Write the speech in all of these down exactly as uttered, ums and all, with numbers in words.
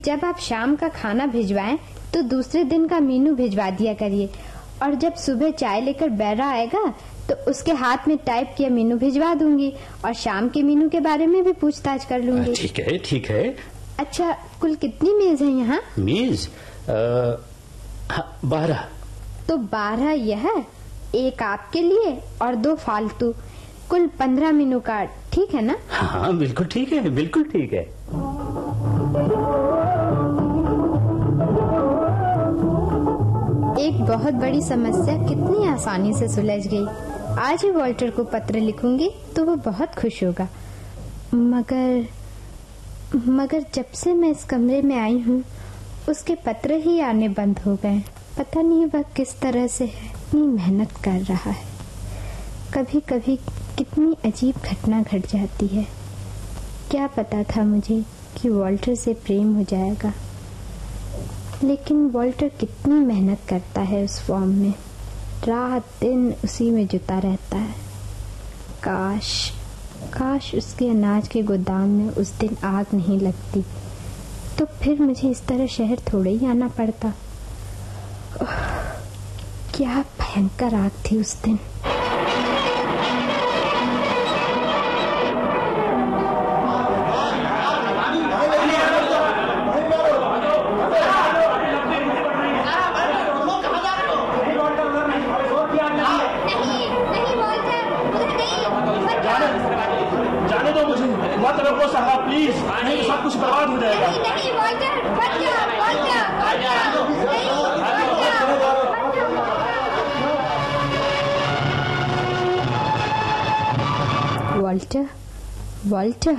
जब आप शाम का खाना भिजवाएं तो दूसरे दिन का मेनू भिजवा दिया करिए, और जब सुबह चाय लेकर बैरा आएगा तो उसके हाथ में टाइप किया मेनू भिजवा दूंगी और शाम के मेनू के बारे में भी पूछताछ कर लूंगी। ठीक है ठीक है। अच्छा, कुल कितनी मेज है यहाँ? मेज बारह। तो बारह यह, एक आपके लिए और दो फालतू, कुल पंद्रह मेनू कार्ड, ठीक है ना? हाँ बिल्कुल ठीक है, बिल्कुल ठीक है। एक बहुत बड़ी समस्या कितनी आसानी से सुलझ गई। आज ही वॉल्टर को पत्र लिखूंगी तो वो बहुत खुश होगा। मगर मगर जब से मैं इस कमरे में आई हूँ उसके पत्र ही आने बंद हो गए। पता नहीं वह किस तरह से है, इतनी मेहनत कर रहा है। कभी कभी कितनी अजीब घटना घट जाती है। क्या पता था मुझे कि वॉल्टर से प्रेम हो जाएगा, लेकिन वॉल्टर कितनी मेहनत करता है उस फॉर्म में, रात दिन उसी में जुटा रहता है। काश काश उसके अनाज के गोदाम में उस दिन आग नहीं लगती, तो फिर मुझे इस तरह शहर थोड़े ही आना पड़ता। क्या भयंकर आग थी उस दिन। प्लीज, नहीं तो सब कुछ बर्बाद हो जाएगा। नहीं, नहीं, वॉल्टर, बच जा, बच जा, बच जा। Walter, Walter.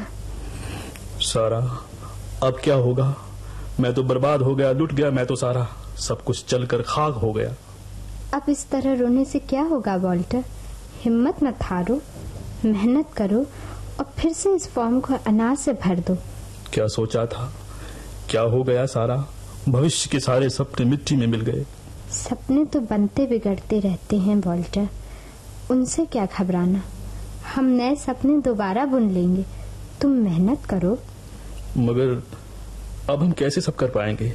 सारा, अब क्या होगा? मैं तो बर्बाद हो गया, लुट गया मैं तो सारा, सब कुछ चलकर खाक हो गया। अब इस तरह रोने से क्या होगा वॉल्टर? हिम्मत मत हारो, मेहनत करो और फिर से इस फॉर्म को अनाज से भर दो। क्या सोचा था, क्या हो गया सारा? भविष्य के सारे सपने मिट्टी में मिल गए। सपने तो बनते बिगड़ते रहते हैं वॉल्टर, उनसे क्या घबराना। हम नए सपने दोबारा बुन लेंगे, तुम मेहनत करो। मगर अब हम कैसे सब कर पाएंगे?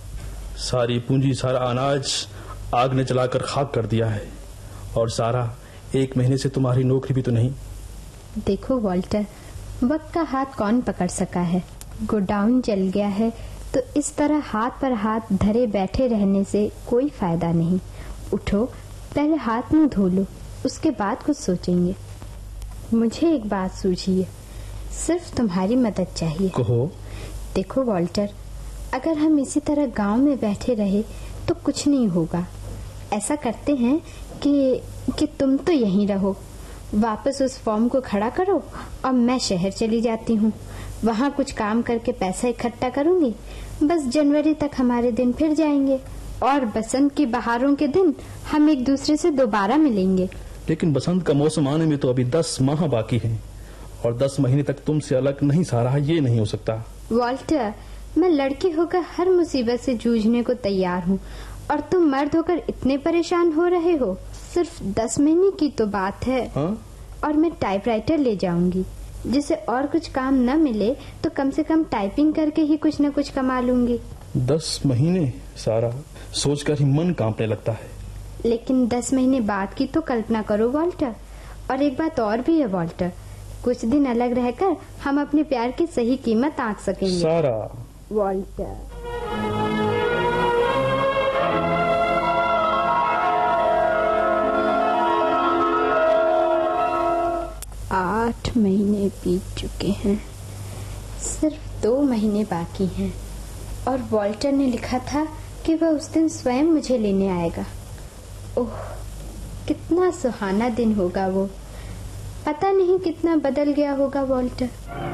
सारी पूंजी, सारा अनाज आग ने जलाकर खाक कर दिया है, और सारा एक महीने से तुम्हारी नौकरी भी तो नहीं। देखो वॉल्टर, वक्त का हाथ कौन पकड़ सका है। गोडाउन जल गया है तो इस तरह हाथ पर हाथ धरे बैठे रहने से कोई फायदा नहीं। उठो, पहले हाथ मुंह धो लो, उसके बाद कुछ सोचेंगे। मुझे एक बात सूझी है, सिर्फ तुम्हारी मदद चाहिए। कहो। देखो वॉल्टर, अगर हम इसी तरह गांव में बैठे रहे तो कुछ नहीं होगा। ऐसा करते हैं कि कि तुम तो यहीं रहो, वापस उस फॉर्म को खड़ा करो और मैं शहर चली जाती हूँ। वहाँ कुछ काम करके पैसा इकट्ठा करूंगी। बस जनवरी तक हमारे दिन फिर जाएंगे और बसंत की बहारों के दिन हम एक दूसरे से दोबारा मिलेंगे। लेकिन बसंत का मौसम आने में तो अभी दस माह बाकी हैं, और दस महीने तक तुमसे अलग नहीं सारा, ये नहीं हो सकता। वॉल्टर, मैं लड़की होकर हर मुसीबत से जूझने को तैयार हूँ, और तुम मर्द होकर इतने परेशान हो रहे हो। सिर्फ दस महीने की तो बात है। हाँ? और मैं टाइपराइटर ले जाऊंगी, जिसे और कुछ काम न मिले तो कम से कम टाइपिंग करके ही कुछ न कुछ कमा लूंगी। दस महीने सारा, सोचकर ही मन कांपने लगता है। लेकिन दस महीने बाद की तो कल्पना करो वॉल्टर। और एक बात और भी है वॉल्टर, कुछ दिन अलग रहकर हम अपने प्यार की सही कीमत आंक सकेंगे। सारा। वॉल्टर, आठ महीने बीत चुके हैं, सिर्फ दो महीने बाकी हैं, और वॉल्टर ने लिखा था कि वह उस दिन स्वयं मुझे लेने आएगा। ओह, कितना सुहाना दिन होगा वो। पता नहीं कितना बदल गया होगा वॉल्टर।